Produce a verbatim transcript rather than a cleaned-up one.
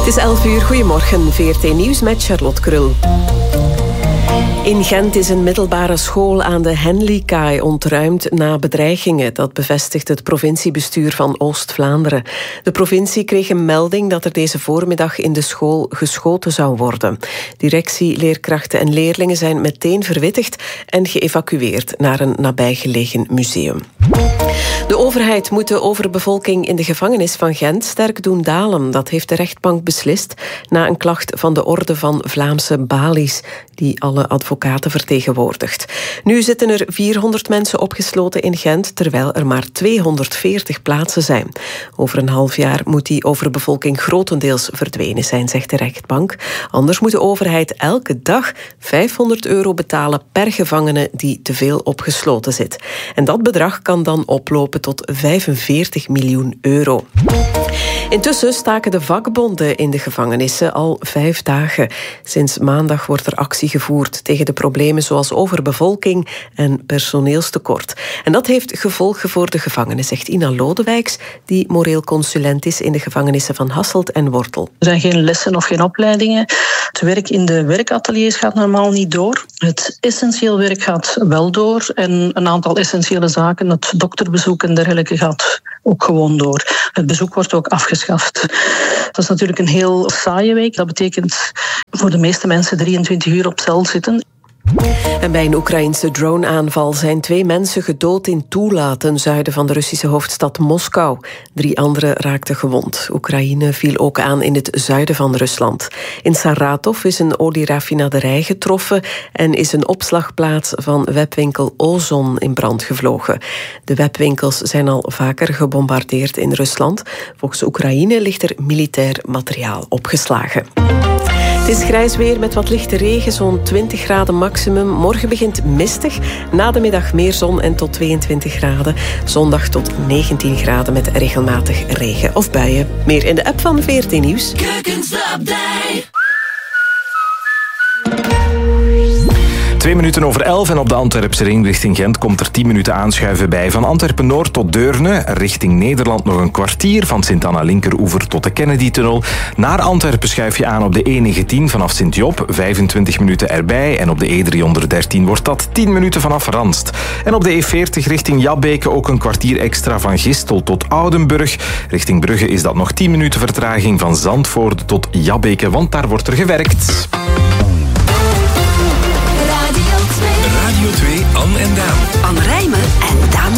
Het is elf uur, goedemorgen, V R T Nieuws met Charlotte Krul. In Gent is een middelbare school aan de Henleykaai ontruimd na bedreigingen. Dat bevestigt het provinciebestuur van Oost-Vlaanderen. De provincie kreeg een melding dat er deze voormiddag in de school geschoten zou worden. Directie, leerkrachten en leerlingen zijn meteen verwittigd en geëvacueerd naar een nabijgelegen museum. De overheid moet de overbevolking in de gevangenis van Gent sterk doen dalen. Dat heeft de rechtbank beslist na een klacht van de Orde van Vlaamse Balies, die alle advocaten vertegenwoordigt. Nu zitten er vierhonderd mensen opgesloten in Gent, terwijl er maar tweehonderdveertig plaatsen zijn. Over een half jaar moet die overbevolking grotendeels verdwenen zijn, zegt de rechtbank. Anders moet de overheid elke dag vijfhonderd euro betalen per gevangene die te veel opgesloten zit. En dat bedrag kan dan oplopen tot vijfenveertig miljoen euro. Intussen staken de vakbonden in de gevangenissen al vijf dagen. Sinds maandag wordt er actie gevoerd tegen de problemen zoals overbevolking en personeelstekort. En dat heeft gevolgen voor de gevangenen, zegt Ina Lodewijks, die moreel consulent is in de gevangenissen van Hasselt en Wortel. Er zijn geen lessen of geen opleidingen. Het werk in de werkateliers gaat normaal niet door. Het essentieel werk gaat wel door. En een aantal essentiële zaken, het dokterbezoek en dergelijke, gaat ook gewoon door. Het bezoek wordt ook afgeschaft. Dat is natuurlijk een heel saaie week. Dat betekent voor de meeste mensen drieëntwintig uur op cel zitten. En bij een Oekraïnse drone-aanval zijn twee mensen gedood in Tula, ten zuiden van de Russische hoofdstad Moskou. Drie anderen raakten gewond. Oekraïne viel ook aan in het zuiden van Rusland. In Saratov is een olieraffinaderij getroffen en is een opslagplaats van webwinkel Ozon in brand gevlogen. De webwinkels zijn al vaker gebombardeerd in Rusland. Volgens Oekraïne ligt er militair materiaal opgeslagen. Het is grijs weer met wat lichte regen, zo'n twintig graden maximum. Morgen begint mistig, na de middag meer zon en tot tweeëntwintig graden. Zondag tot negentien graden met regelmatig regen of buien. Meer in de app van V R T Nieuws. Twee minuten over elf en op de Antwerpse ring richting Gent komt er tien minuten aanschuiven bij. Van Antwerpen-Noord tot Deurne, richting Nederland nog een kwartier. Van Sint-Anna-Linkeroever tot de Kennedy-tunnel. Naar Antwerpen schuif je aan op de E negentien vanaf Sint-Job, vijfentwintig minuten erbij. En op de E driehonderddertien wordt dat tien minuten vanaf Ranst. En op de E veertig richting Jabbeke ook een kwartier extra van Gistel tot Oudenburg. Richting Brugge is dat nog tien minuten vertraging van Zandvoort tot Jabbeke, want daar wordt er gewerkt. Radio twee, Anne en Daan. Anne Rijmen